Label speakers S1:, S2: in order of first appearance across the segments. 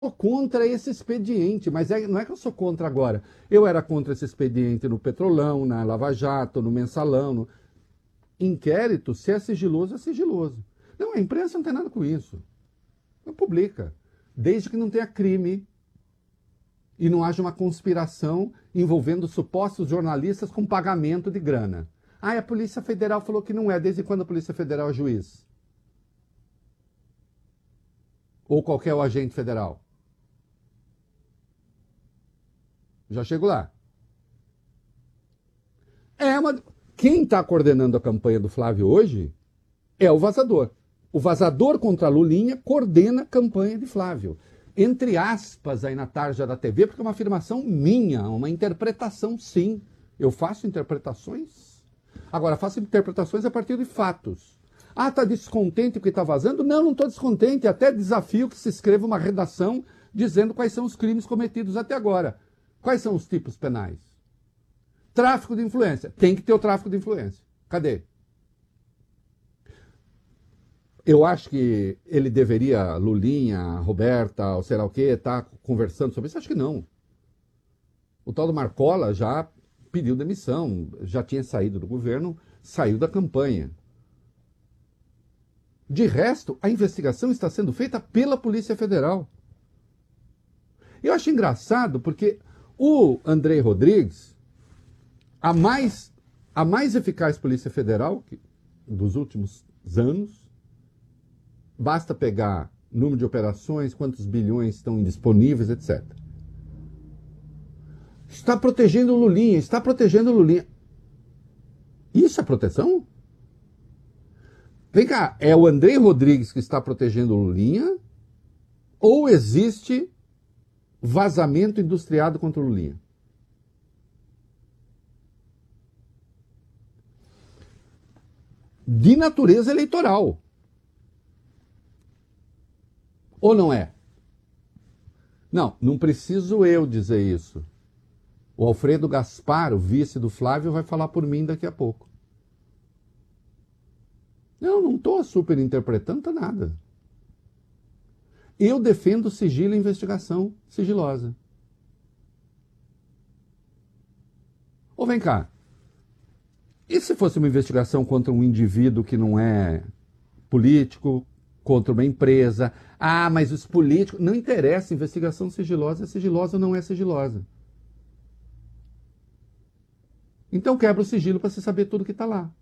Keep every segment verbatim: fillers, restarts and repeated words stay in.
S1: contra esse expediente, mas é, não é que eu sou contra agora. Eu era contra esse expediente no Petrolão, na Lava Jato, no Mensalão. No... Inquérito, se é sigiloso, é sigiloso. Não, a imprensa não tem nada com isso. Não publica. Desde que não tenha crime e não haja uma conspiração envolvendo supostos jornalistas com pagamento de grana. Ah, a Polícia Federal falou que não é. Desde quando a Polícia Federal é juiz? Ou qualquer agente federal? Já chego lá. É uma... Quem está coordenando a campanha do Flávio hoje é o vazador. O vazador contra a Lulinha coordena a campanha de Flávio. Entre aspas, aí na tarja da T V, porque é uma afirmação minha, uma interpretação, sim. Eu faço interpretações. Agora, faço interpretações a partir de fatos. Ah, está descontente porque está vazando? Não, não estou descontente. Até desafio que se escreva uma redação dizendo quais são os crimes cometidos até agora. Quais são os tipos penais? Tráfico de influência. Tem que ter o tráfico de influência. Cadê? Eu acho que ele deveria, Lulinha, Roberta, ou sei lá o quê, estar tá conversando sobre isso. Acho que não. O tal do Marcola já pediu demissão, já tinha saído do governo, saiu da campanha. De resto, a investigação está sendo feita pela Polícia Federal. Eu acho engraçado porque o Andrei Rodrigues, a mais, a mais eficaz Polícia Federal dos últimos anos, basta pegar número de operações, quantos bilhões estão disponíveis, etcétera. Está protegendo o Lulinha, está protegendo o Lulinha. Isso é proteção? Vem cá, é o Andrei Rodrigues que está protegendo o Lulinha ou existe vazamento industriado contra o Lulinha? De natureza eleitoral. Ou não é? Não, não preciso eu dizer isso. O Alfredo Gaspar, o vice do Flávio, vai falar por mim daqui a pouco. Eu não estou superinterpretando nada. Eu defendo sigilo e investigação sigilosa. Ou vem cá. E se fosse uma investigação contra um indivíduo que não é político, contra uma empresa? Ah, mas os políticos... Não interessa, investigação sigilosa é sigilosa ou não é sigilosa. Então quebra o sigilo para você saber tudo que está lá.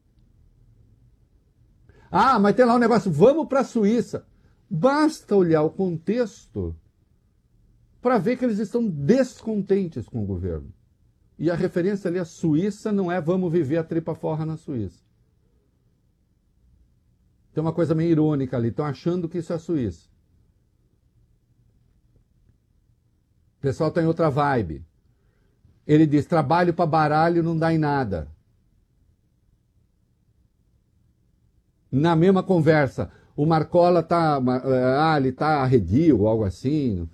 S1: Ah, mas tem lá um negócio, vamos para a Suíça. Basta olhar o contexto para ver que eles estão descontentes com o governo. E a referência ali à Suíça não é vamos viver a tripa forra na Suíça. Tem uma coisa meio irônica ali, estão achando que isso é a Suíça. O pessoal está em outra vibe. Ele diz, trabalho para baralho não dá em nada. Na mesma conversa, o Marcola está ah, ele tá arredio ou algo assim.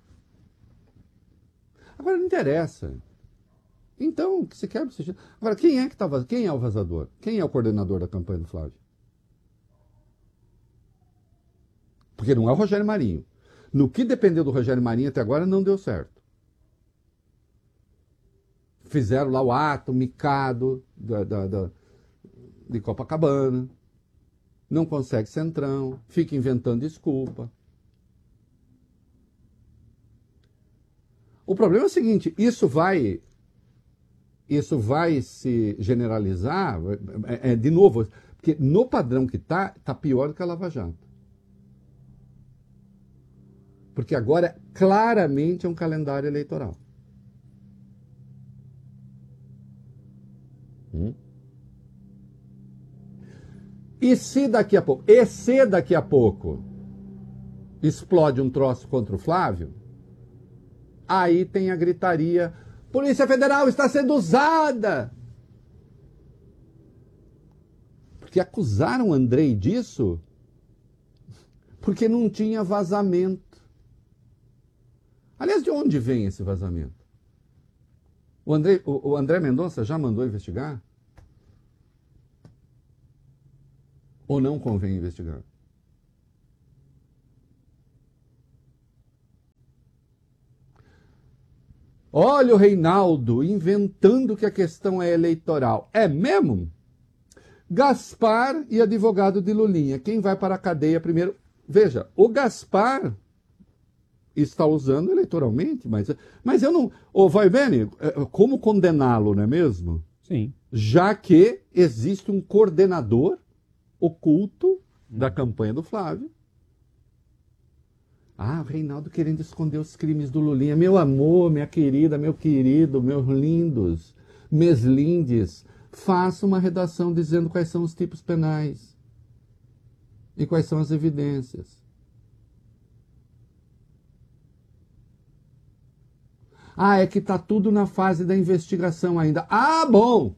S1: Agora não interessa. Então, o que se quer... Agora, quem é que tá vazando? Quem é o vazador? Quem é o coordenador da campanha do Flávio? Porque não é o Rogério Marinho. No que dependeu do Rogério Marinho até agora, não deu certo. Fizeram lá o ato micado da, da, da, de Copacabana. Não consegue centrão, fica inventando desculpa. O problema é o seguinte, isso vai, isso vai se generalizar, é, é, de novo, porque no padrão que está, está pior do que a Lava Jato. Porque agora claramente é um calendário eleitoral. Hum? E se daqui a pouco, e se daqui a pouco explode um troço contra o Flávio, aí tem a gritaria, Polícia Federal está sendo usada. Porque acusaram o Andrei disso porque não tinha vazamento. Aliás, de onde vem esse vazamento? O André, o, o André Mendonça já mandou investigar? Ou não convém investigar? Olha o Reinaldo inventando que a questão é eleitoral. É mesmo? Gaspar e advogado de Lulinha. Quem vai para a cadeia primeiro? Veja, o Gaspar está usando eleitoralmente, mas, mas eu não... Ô, vai bem, como condená-lo, não é mesmo?
S2: Sim.
S1: Já que existe um coordenador oculto da campanha do Flávio. Ah, o Reinaldo querendo esconder os crimes do Lulinha. Meu amor, minha querida, meu querido, meus lindos, meus lindes, faça uma redação dizendo quais são os tipos penais e quais são as evidências. Ah, é que está tudo na fase da investigação ainda. Ah, bom!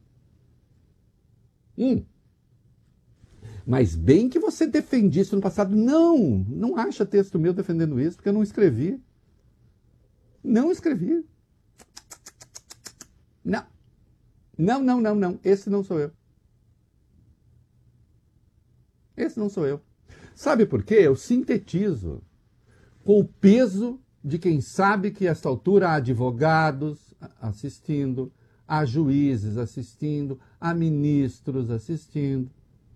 S1: Hum. Mas bem que você defendia isso no passado. Não, não acha texto meu defendendo isso, porque eu não escrevi. Não escrevi. Não. Não, não, não, não. Esse não sou eu. Esse não sou eu. Sabe por quê? Eu sintetizo com o peso de quem sabe que, a esta altura, há advogados assistindo, há juízes assistindo, há ministros assistindo.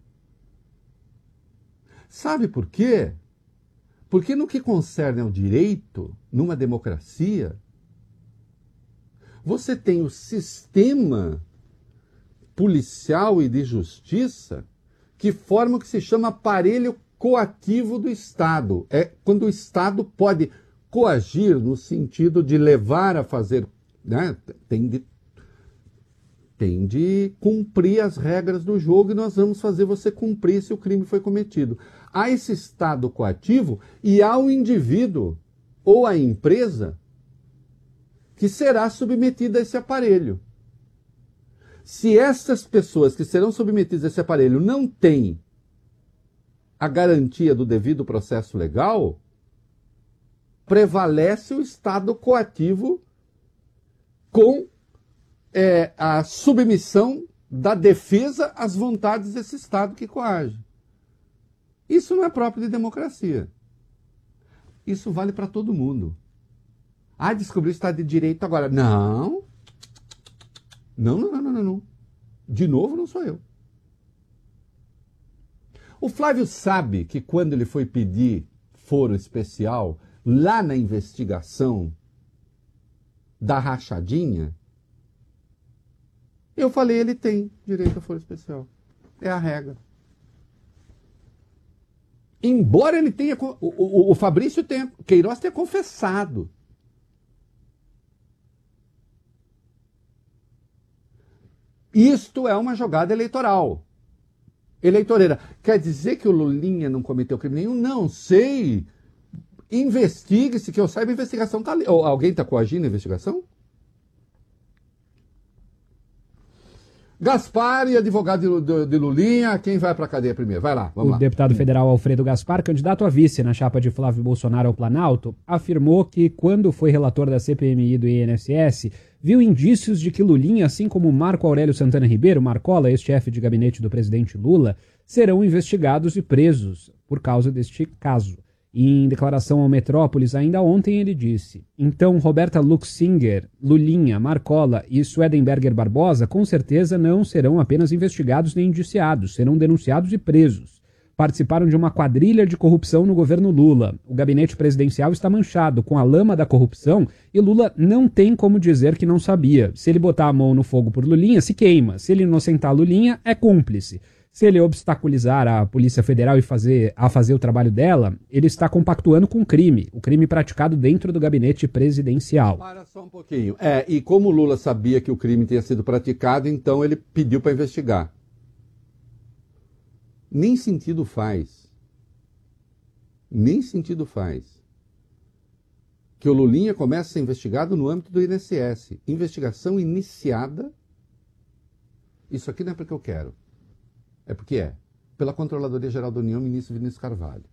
S1: Sabe por quê? Porque no que concerne ao direito, numa democracia, você tem o sistema policial e de justiça que forma o que se chama aparelho coativo do Estado. É quando o Estado pode coagir no sentido de levar a fazer, né? Tem de, tem de cumprir as regras do jogo e nós vamos fazer você cumprir se o crime foi cometido. Há esse Estado coativo e há o indivíduo ou a empresa que será submetida a esse aparelho. Se essas pessoas que serão submetidas a esse aparelho não têm a garantia do devido processo legal, prevalece o Estado coativo com é, a submissão da defesa às vontades desse Estado que coage. Isso não é próprio de democracia. Isso vale para todo mundo. Ah, descobriu o Estado de Direito agora. Não. Não, não, não, não, não. De novo, não sou eu. O Flávio sabe que quando ele foi pedir foro especial, lá na investigação da rachadinha, eu falei, ele tem direito a foro especial. É a regra. Embora ele tenha, o, o, o Fabrício tenha, Queiroz tenha confessado. Isto é uma jogada eleitoral. Eleitoreira. Quer dizer que o Lulinha não cometeu crime nenhum? Não, sei. Investigue-se, que eu saiba, a investigação está ali. Ou alguém está coagindo a investigação? Gaspar e advogado de, de, de Lulinha, quem vai para a cadeia primeiro? Vai lá, vamos
S2: o
S1: lá.
S2: O deputado federal Alfredo Gaspar, candidato a vice na chapa de Flávio Bolsonaro ao Planalto, afirmou que quando foi relator da C P M I do I N S S, viu indícios de que Lulinha, assim como Marco Aurélio Santana Ribeiro, Marcola, ex-chefe de gabinete do presidente Lula, serão investigados e presos por causa deste caso. E em declaração ao Metrópolis, ainda ontem, ele disse: então Roberta Luxinger, Lulinha, Marcola e Swedenberger Barbosa com certeza não serão apenas investigados nem indiciados, serão denunciados e presos. Participaram de uma quadrilha de corrupção no governo Lula. O gabinete presidencial está manchado com a lama da corrupção e Lula não tem como dizer que não sabia. Se ele botar a mão no fogo por Lulinha, se queima. Se ele inocentar Lulinha, é cúmplice. Se ele obstaculizar a Polícia Federal e fazer, a fazer o trabalho dela, ele está compactuando com o crime, o crime praticado dentro do gabinete presidencial.
S1: Para só um pouquinho. É, e como o Lula sabia que o crime tinha sido praticado, então ele pediu para investigar. Nem sentido faz. Nem sentido faz. Que o Lulinha comece a ser investigado no âmbito do I N S S. Investigação iniciada. Isso aqui não é porque eu quero. É porque é. Pela Controladoria Geral da União, ministro Vinícius Carvalho.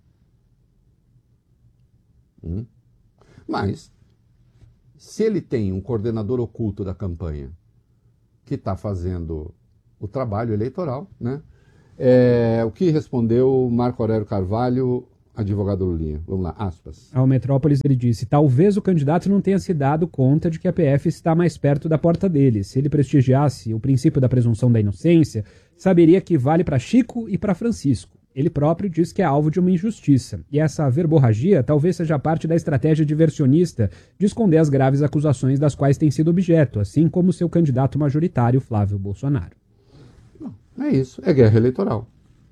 S1: Hum? Mas, se ele tem um coordenador oculto da campanha que está fazendo o trabalho eleitoral, né? É, o que respondeu Marco Aurélio Carvalho advogado Lulinha? Vamos lá, aspas.
S2: Ao Metrópolis ele disse, talvez o candidato não tenha se dado conta de que a P F está mais perto da porta dele. Se ele prestigiasse o princípio da presunção da inocência, saberia que vale para Chico e para Francisco. Ele próprio diz que é alvo de uma injustiça. E essa verborragia talvez seja parte da estratégia diversionista de esconder as graves acusações das quais tem sido objeto, assim como seu candidato majoritário, Flávio Bolsonaro.
S1: Não, é isso, é guerra eleitoral.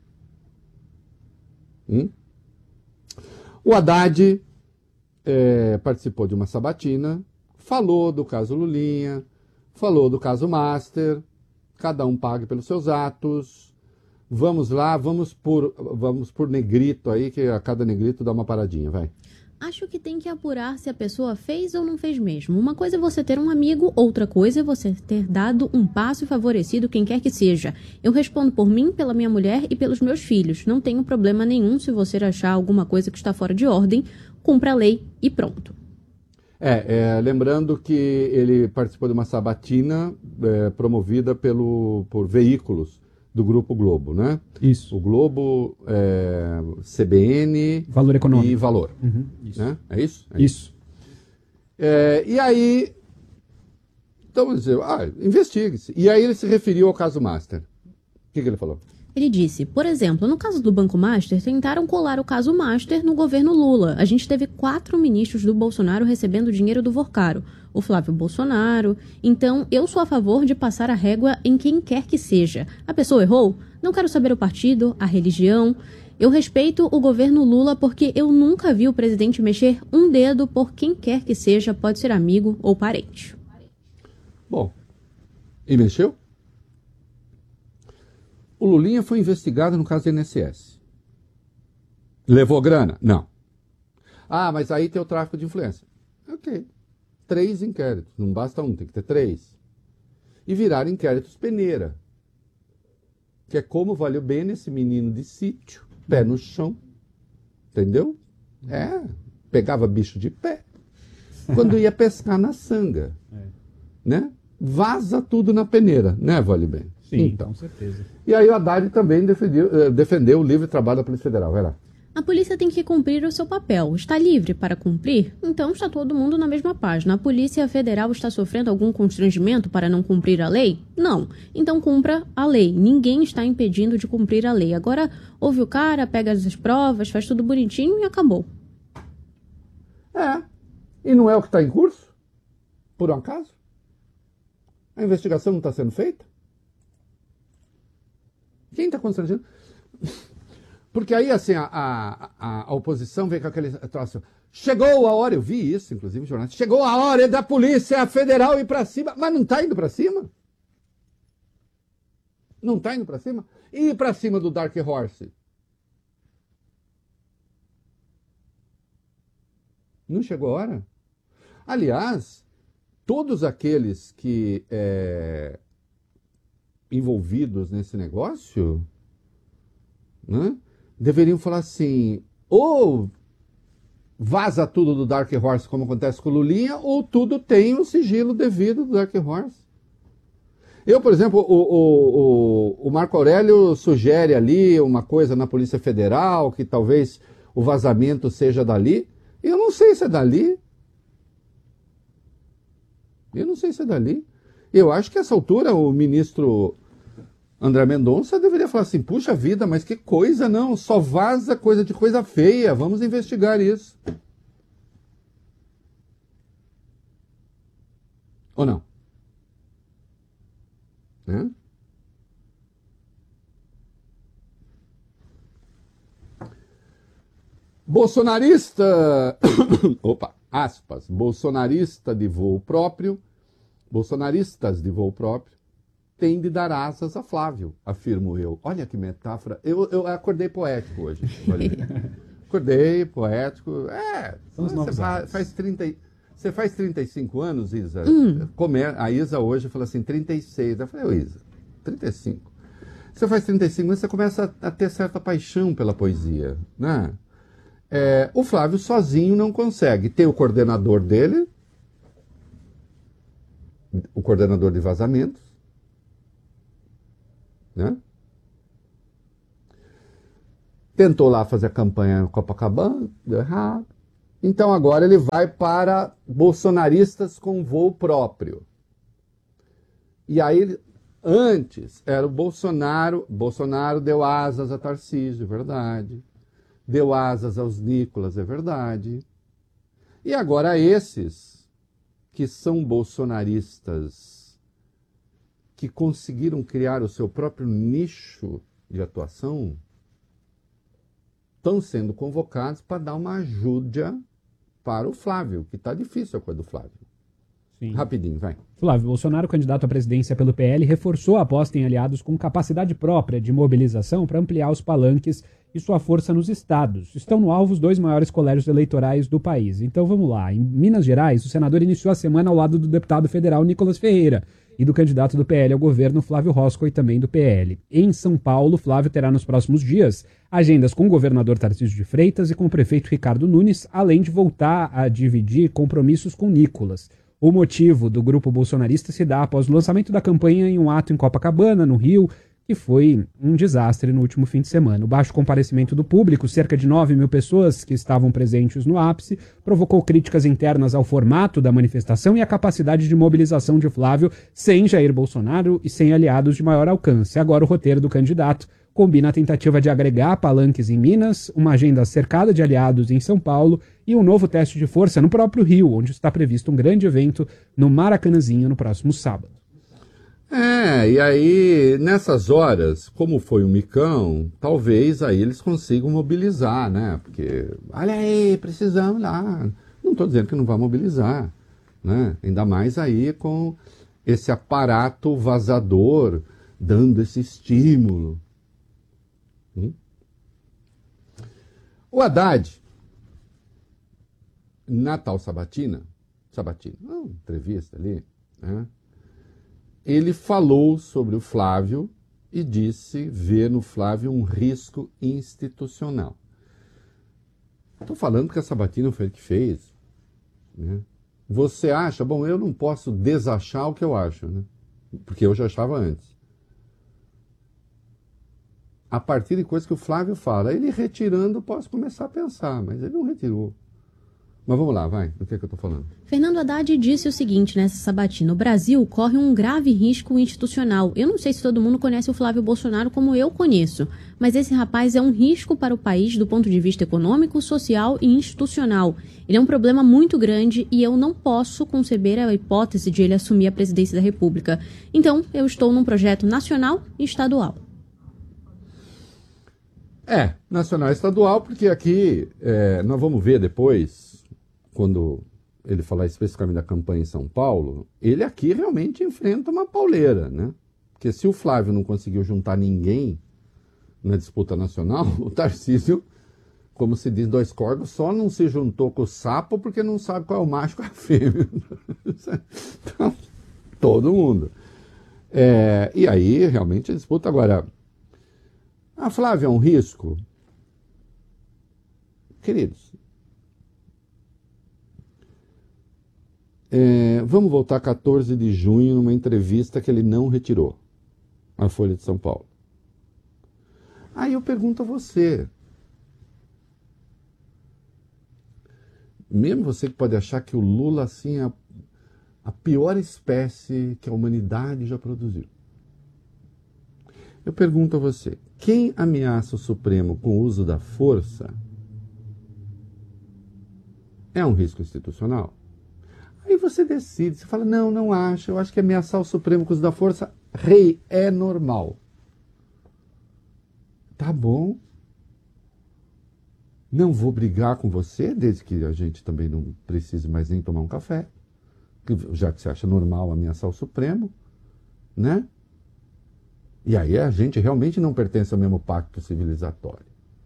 S1: Hum? O Haddad é, participou de uma sabatina, falou do caso Lulinha, falou do caso Master, cada um pague pelos seus atos. Vamos lá, vamos por, vamos por negrito aí, que a cada negrito dá uma paradinha, vai.
S3: Acho que tem que apurar se a pessoa fez ou não fez mesmo. Uma coisa é você ter um amigo, outra coisa é você ter dado um passo e favorecido quem quer que seja. Eu respondo por mim, pela minha mulher e pelos meus filhos. Não tenho problema nenhum se você achar alguma coisa que está fora de ordem, cumpra a lei e pronto.
S1: É, é lembrando que ele participou de uma sabatina é, promovida pelo, por veículos do Grupo Globo, né?
S2: Isso.
S1: O Globo, é, C B N
S2: Valor Econômico.
S1: e Valor.
S2: Uhum, isso.
S1: Né? É isso? É
S2: Isso.
S1: É, e aí, então, vamos dizer, ah, investigue-se. E aí ele se referiu ao caso Master. O que, que ele falou?
S3: Ele disse, por exemplo, no caso do Banco Master, tentaram colar o caso Master no governo Lula. A gente teve quatro ministros do Bolsonaro recebendo dinheiro do Vorcaro. O Flávio Bolsonaro. Então, eu sou a favor de passar a régua em quem quer que seja. A pessoa errou? Não quero saber o partido, a religião. Eu respeito o governo Lula porque eu nunca vi o presidente mexer um dedo por quem quer que seja, pode ser amigo ou parente.
S1: Bom, e mexeu? O Lulinha foi investigado no caso do I N S S. Levou grana? Não. Ah, mas aí tem o tráfico de influência. Ok. Três inquéritos. Não basta um, tem que ter três. E viraram inquéritos peneira. Que é como valeu bem nesse menino de sítio, pé no chão. Entendeu? É. Pegava bicho de pé. Quando ia pescar na sanga.
S2: É.
S1: Né? Vaza tudo na peneira, né, vale bem?
S2: Sim,
S1: então.
S2: com certeza.
S1: E aí o Haddad também defendeu, defendeu o livre trabalho da Polícia Federal. Vai lá.
S3: A polícia tem que cumprir o seu papel. Está livre para cumprir? Então está todo mundo na mesma página. A Polícia Federal está sofrendo algum constrangimento para não cumprir a lei? Não. Então cumpra a lei. Ninguém está impedindo de cumprir a lei. Agora ouve o cara, pega as provas, faz tudo bonitinho e acabou.
S1: É. E não é o que está em curso? Por um acaso? A investigação não está sendo feita? Quem está constrangendo? Porque aí, assim, a, a, a oposição vem com aquele troço. Chegou a hora, eu vi isso, inclusive, jornalista. Chegou a hora da Polícia Federal ir para cima. Mas não está indo para cima? Não está indo para cima? E ir para cima do Dark Horse? Não chegou a hora? Aliás, todos aqueles que é, envolvidos nesse negócio, né, deveriam falar assim, ou vaza tudo do Dark Horse, como acontece com o Lulinha, ou tudo tem o sigilo devido do Dark Horse. Eu, por exemplo, o, o, o, o Marco Aurélio sugere ali uma coisa na Polícia Federal, que talvez o vazamento seja dali. Eu não sei se é dali. Eu não sei se é dali. Eu acho que a essa altura o ministro André Mendonça deveria falar assim, puxa vida, mas que coisa não, só vaza coisa de coisa feia, vamos investigar isso. Ou não? Né? Bolsonarista, opa, aspas, bolsonarista de voo próprio, bolsonaristas de voo próprio, tem de dar asas a Flávio, afirmo eu. Olha que metáfora, eu, eu acordei poético hoje. Acordei poético, é, você faz, faz trinta, você faz trinta e cinco anos, Isa?
S3: Hum.
S1: Comer, a Isa hoje falou assim, trinta e seis, eu falei, ô Isa, trinta e cinco. Você faz trinta e cinco anos, você começa a, a ter certa paixão pela poesia, né? É, o Flávio sozinho não consegue. Tem o coordenador dele, o coordenador de vazamentos, né? tentou lá fazer a campanha em Copacabana, deu errado. Então agora ele vai para bolsonaristas com voo próprio. E aí, ele, antes, era o Bolsonaro, Bolsonaro deu asas a Tarcísio, é verdade. Deu asas aos Nicolas, é verdade. E agora esses que são bolsonaristas, que conseguiram criar o seu próprio nicho de atuação, estão sendo convocados para dar uma ajuda para o Flávio, que está difícil a coisa do Flávio.
S2: Sim.
S1: Rapidinho, vai.
S2: Flávio Bolsonaro, candidato à presidência pelo P L, reforçou a aposta em aliados com capacidade própria de mobilização para ampliar os palanques e sua força nos estados. Estão no alvo os dois maiores colégios eleitorais do país. Então vamos lá. Em Minas Gerais, o senador iniciou a semana ao lado do deputado federal Nicolas Ferreira e do candidato do P L ao governo Flávio Roscoe, também do P L. Em São Paulo, Flávio terá nos próximos dias agendas com o governador Tarcísio de Freitas e com o prefeito Ricardo Nunes, além de voltar a dividir compromissos com Nicolas. O motivo do grupo bolsonarista se dá após o lançamento da campanha em um ato em Copacabana, no Rio, que foi um desastre no último fim de semana. O baixo comparecimento do público, cerca de nove mil pessoas que estavam presentes no ápice, provocou críticas internas ao formato da manifestação e à capacidade de mobilização de Flávio sem Jair Bolsonaro e sem aliados de maior alcance. Agora o roteiro do candidato combina a tentativa de agregar palanques em Minas, uma agenda cercada de aliados em São Paulo e um novo teste de força no próprio Rio, onde está previsto um grande evento no Maracanãzinho no próximo sábado.
S1: É, e aí, nessas horas, como foi o micão, talvez aí eles consigam mobilizar, né? Porque, olha aí, precisamos lá. Não estou dizendo que não vai mobilizar, né? Ainda mais aí com esse aparato vazador dando esse estímulo. Hum? O Haddad, na tal sabatina, sabatina, não, entrevista ali, né? Ele falou sobre o Flávio e disse ver no Flávio um risco institucional. Estou falando que a sabatina foi ele que fez, né? Você acha? Bom, eu não posso desachar o que eu acho, né? Porque eu já achava antes. A partir de coisas que o Flávio fala, ele retirando, eu posso começar a pensar, mas ele não retirou. Mas vamos lá, vai, do que é que eu estou falando?
S3: Fernando Haddad disse o seguinte nessa sabatina: o Brasil corre um grave risco institucional. Eu não sei se todo mundo conhece o Flávio Bolsonaro como eu conheço, mas esse rapaz é um risco para o país do ponto de vista econômico, social e institucional. Ele é um problema muito grande e eu não posso conceber a hipótese de ele assumir a presidência da República. Então, eu estou num projeto nacional e estadual.
S1: É, nacional e estadual, porque aqui, é, nós vamos ver depois, quando ele falar especificamente da campanha em São Paulo, ele aqui realmente enfrenta uma pauleira, né? Porque se o Flávio não conseguiu juntar ninguém na disputa nacional, o Tarcísio, como se diz, dois corvos, só não se juntou com o sapo porque não sabe qual é o macho e qual é a fêmea. Então, todo mundo. É, e aí, realmente, a disputa agora... A Flávia é um risco? Queridos, é, vamos voltar a quatorze de junho numa entrevista que ele não retirou, a Folha de São Paulo. Aí eu pergunto a você, mesmo você que pode achar que o Lula assim, é a, a pior espécie que a humanidade já produziu, eu pergunto a você, quem ameaça o Supremo com o uso da força é um risco institucional? Aí você decide, você fala, não, não acho, eu acho que ameaçar o Supremo com o uso da força, rei, é normal. Tá bom. Não vou brigar com você, desde que a gente também não precise mais nem tomar um café, já que você acha normal ameaçar o Supremo, né? E aí a gente realmente não pertence ao mesmo pacto civilizatório.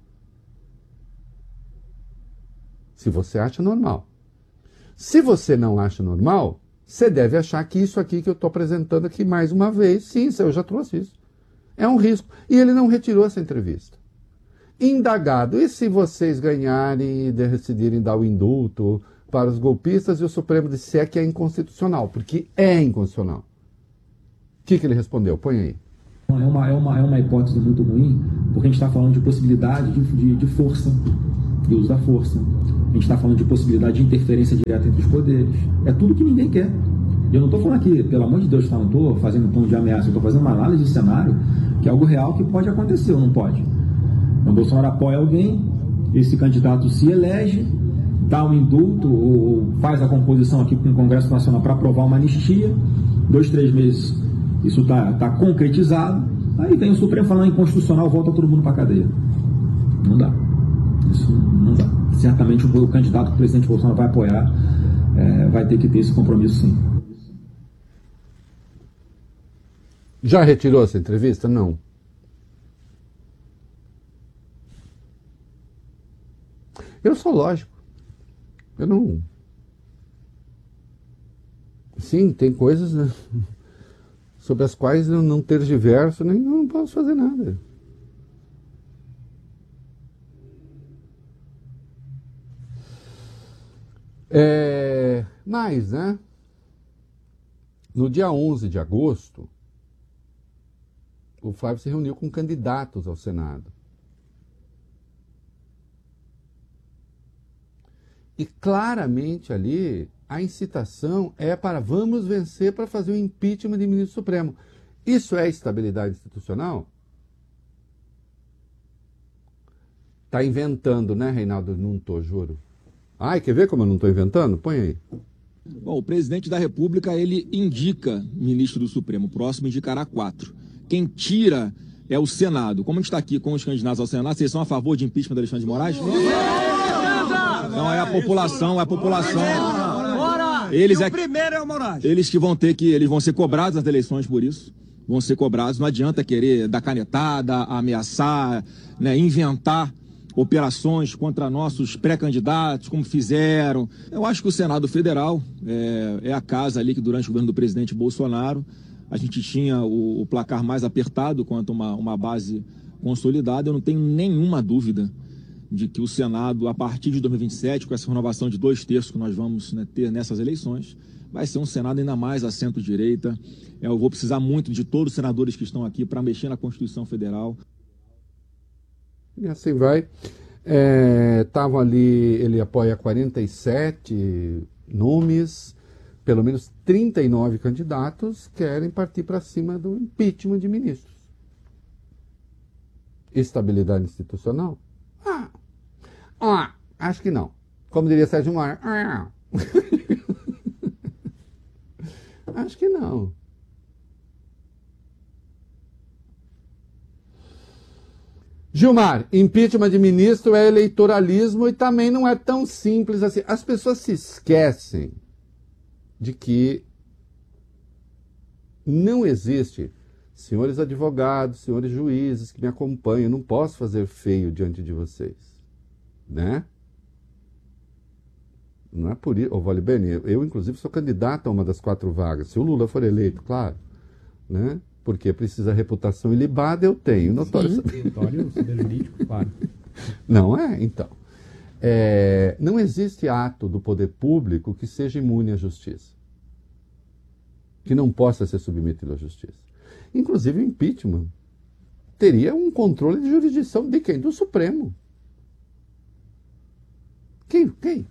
S1: Se você acha normal. Se você não acha normal, você deve achar que isso aqui que eu estou apresentando aqui mais uma vez, sim, eu já trouxe isso. É um risco. E ele não retirou essa entrevista. Indagado, e se vocês ganharem e decidirem dar o indulto para os golpistas e o Supremo disser que é inconstitucional? Porque é inconstitucional. O que, que ele respondeu? Põe aí.
S4: É uma, é uma, é uma hipótese muito ruim, porque a gente está falando de possibilidade de, de, de força, de uso da força. A gente está falando de possibilidade de interferência direta entre os poderes. É tudo que ninguém quer. E eu não estou falando aqui, pelo amor de Deus, não estou fazendo um tom de ameaça, eu estou fazendo uma análise de cenário, que é algo real que pode acontecer ou não pode. Então, o Bolsonaro apoia alguém, esse candidato se elege, dá um indulto ou faz a composição aqui com o Congresso Nacional para aprovar uma anistia, dois, três meses isso está tá concretizado, aí vem o Supremo falando inconstitucional, volta todo mundo para a cadeia. Não dá. Isso não dá. Certamente o, o candidato que o presidente Bolsonaro vai apoiar é, vai ter que ter esse compromisso, sim.
S1: Já retirou essa entrevista? Não. Eu sou lógico. Eu não... Sim, tem coisas, né, sobre as quais eu não tergiverso, nem não posso fazer nada. É... Mas, né? No dia onze de agosto, o Flávio se reuniu com candidatos ao Senado. E claramente ali a incitação é para vamos vencer para fazer o impeachment de ministro supremo. Isso é estabilidade institucional? Está inventando, né, Reinaldo? Não estou, juro. Ai, quer ver como eu não estou inventando? Põe aí.
S5: Bom, o presidente da República, ele indica ministro do Supremo. O próximo indicará quatro. Quem tira é o Senado. Como a gente está aqui com os candidatos ao Senado, vocês são a favor de impeachment do Alexandre de Moraes? Não, é a população, é a população. Eles é, primeiro é o Moraes. Eles que vão ter que, eles vão ser cobrados nas eleições por isso. Vão ser cobrados. Não adianta querer dar canetada, ameaçar, né, inventar operações contra nossos pré-candidatos, como fizeram. Eu acho que o Senado Federal é, é a casa ali que durante o governo do presidente Bolsonaro a gente tinha o, o placar mais apertado quanto uma, uma base consolidada. Eu não tenho nenhuma dúvida de que o Senado, a partir de dois mil e vinte e sete, com essa renovação de dois terços que nós vamos, né, ter nessas eleições, vai ser um Senado ainda mais a centro-direita. Eu vou precisar muito de todos os senadores que estão aqui para mexer na Constituição Federal.
S1: E assim vai. Estavam é, ali, ele apoia quarenta e sete nomes, pelo menos trinta e nove candidatos querem partir para cima do impeachment de ministros. Estabilidade institucional? Ah, ah acho que não. Como diria Sérgio Moro, ah. Acho que não. Gilmar, impeachment de ministro é eleitoralismo e também não é tão simples assim. As pessoas se esquecem de que não existe, senhores advogados, senhores juízes que me acompanham, não posso fazer feio diante de vocês, né? Não é por isso, ô Vale Bene, eu, eu inclusive sou candidato a uma das quatro vagas, se o Lula for eleito, claro, né? Porque precisa reputação ilibada, eu tenho. Notório,
S2: notório saber jurídico, claro.
S1: Não é? Então. É, não existe ato do poder público que seja imune à justiça. Que não possa ser submetido à justiça. Inclusive o impeachment teria um controle de jurisdição de quem? Do Supremo. Quem? Quem?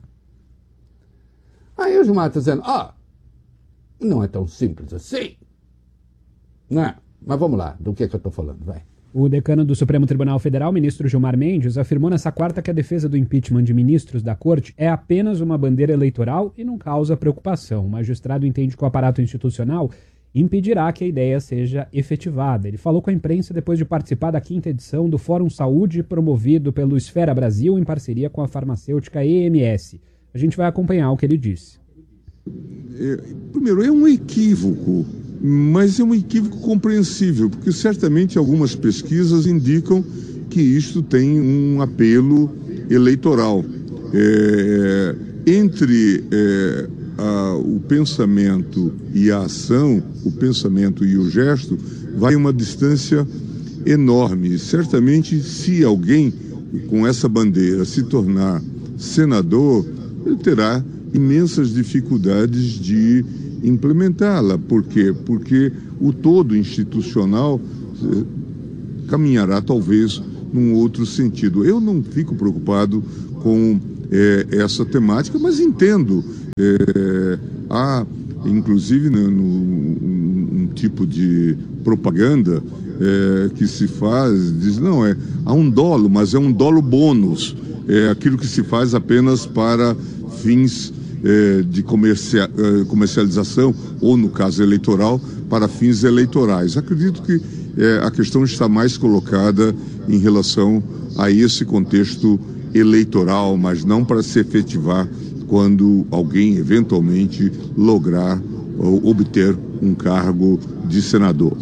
S1: Aí o Gilmar está dizendo, ah, não é tão simples assim. Não, mas vamos lá, do que é que eu estou falando, vai.
S2: O decano do Supremo Tribunal Federal, ministro Gilmar Mendes, afirmou nessa quarta que a defesa do impeachment de ministros da Corte é apenas uma bandeira eleitoral e não causa preocupação. O magistrado entende que o aparato institucional impedirá que a ideia seja efetivada. Ele falou com a imprensa depois de participar da quinta edição do Fórum Saúde, promovido pelo Esfera Brasil em parceria com a farmacêutica E M S. A gente vai acompanhar o que ele disse.
S6: É, primeiro, é um equívoco, mas é um equívoco compreensível, porque certamente algumas pesquisas indicam que isto tem um apelo eleitoral. É, entre é, a, o pensamento e a ação, o pensamento e o gesto, vai uma distância enorme. Certamente, se alguém com essa bandeira se tornar senador, ele terá imensas dificuldades de implementá-la. Por quê? Porque o todo institucional eh, caminhará talvez num outro sentido. Eu não fico preocupado com eh, essa temática, mas entendo. Eh, há, inclusive, no, no, um, um tipo de propaganda eh, que se faz, diz, não, é, há um dolo, mas é um dolo bônus. É aquilo que se faz apenas para fins eh, de comercia, eh, comercialização, ou no caso eleitoral, para fins eleitorais. Acredito que eh, a questão está mais colocada em relação a esse contexto eleitoral, mas não para se efetivar quando alguém eventualmente lograr ou obter um cargo de senador.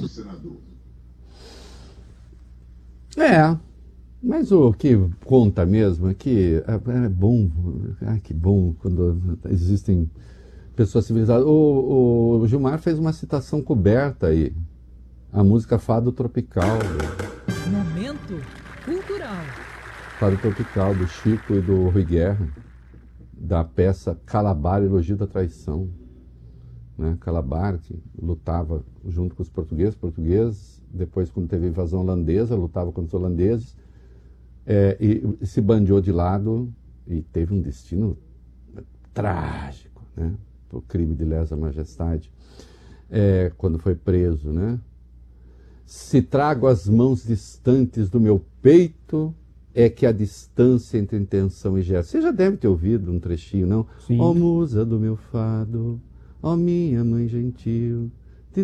S1: É, mas o que conta mesmo é que é, é bom, ai, que bom quando existem pessoas civilizadas. O, o Gilmar fez uma citação coberta aí, a música Fado Tropical.
S7: Momento cultural.
S1: Fado Tropical, do Chico e do Rui Guerra, da peça Calabar, Elogio da Traição. Né? Calabar, que lutava junto com os portugueses, portugueses, depois quando teve a invasão holandesa, lutava contra os holandeses, é, e se bandeou de lado e teve um destino trágico, né? O crime de lesa majestade, é, quando foi preso, né? Se trago as mãos distantes do meu peito, é que a distância entre intenção e gesto. Você já deve ter ouvido um trechinho, não?
S2: Sim.
S1: Ó musa do meu fado, ó minha mãe gentil,